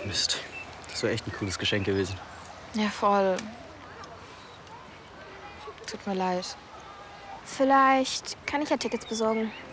Mist. Das wäre echt ein cooles Geschenk gewesen. Ja, voll. Tut mir leid. Vielleicht kann ich ja Tickets besorgen.